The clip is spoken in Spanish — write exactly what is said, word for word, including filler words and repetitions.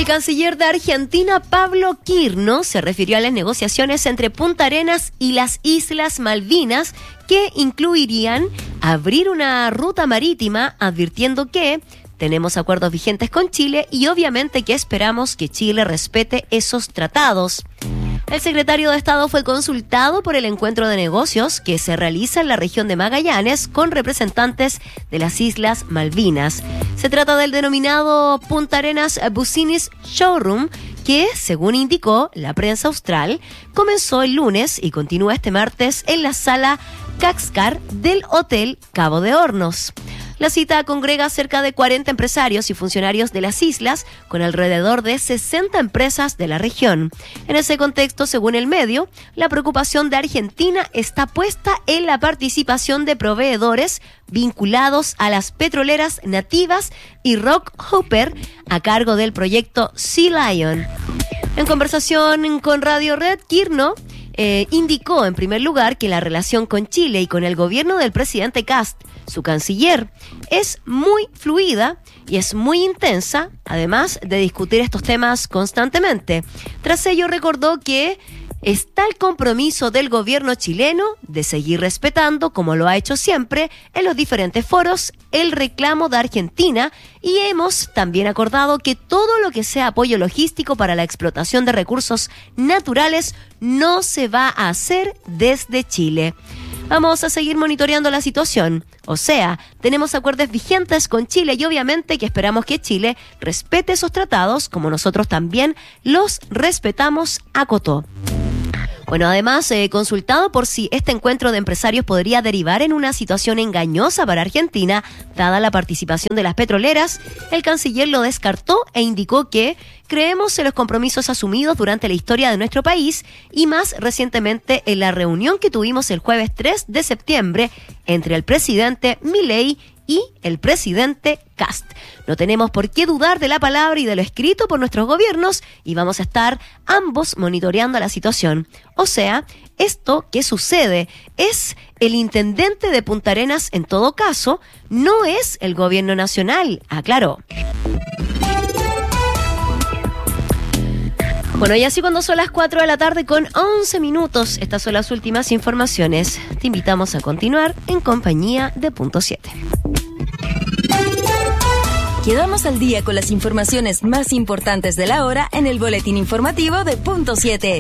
canciller de Argentina, Pablo Quirno, se refirió a las negociaciones entre Punta Arenas y las Islas Malvinas, que incluirían abrir una ruta marítima, advirtiendo que tenemos acuerdos vigentes con Chile y obviamente que esperamos que Chile respete esos tratados. El secretario de Estado fue consultado por el encuentro de negocios que se realiza en la región de Magallanes con representantes de las Islas Malvinas. Se trata del denominado Punta Arenas Business Showroom, que, según indicó la prensa austral, comenzó el lunes y continúa este martes en la sala Caxcar del Hotel Cabo de Hornos. La cita congrega cerca de cuarenta empresarios y funcionarios de las islas, con alrededor de sesenta empresas de la región. En ese contexto, según el medio, la preocupación de Argentina está puesta en la participación de proveedores vinculados a las petroleras nativas y Rock Hopper a cargo del proyecto Sea Lion. En conversación con Radio Red, Quirno eh, indicó en primer lugar que la relación con Chile y con el gobierno del presidente Kast, su canciller, es muy fluida y es muy intensa, además de discutir estos temas constantemente. Tras ello recordó que está el compromiso del gobierno chileno de seguir respetando, como lo ha hecho siempre, en los diferentes foros, el reclamo de Argentina, y hemos también acordado que todo lo que sea apoyo logístico para la explotación de recursos naturales no se va a hacer desde Chile. Vamos a seguir monitoreando la situación. O sea, tenemos acuerdos vigentes con Chile y obviamente que esperamos que Chile respete esos tratados como nosotros también los respetamos, acotó. Bueno, además, eh, consultado por si este encuentro de empresarios podría derivar en una situación engañosa para Argentina, dada la participación de las petroleras, el canciller lo descartó e indicó que creemos en los compromisos asumidos durante la historia de nuestro país y más recientemente en la reunión que tuvimos el jueves tres de septiembre entre el presidente Milei y el presidente Kast. No tenemos por qué dudar de la palabra y de lo escrito por nuestros gobiernos y vamos a estar ambos monitoreando la situación. O sea, esto que sucede es el intendente de Punta Arenas en todo caso, no es el gobierno nacional, aclaró. Bueno, y así cuando son las cuatro de la tarde con once minutos, estas son las últimas informaciones. Te invitamos a continuar en compañía de Punto siete. Quedamos al día con las informaciones más importantes de la hora en el boletín informativo de Punto siete.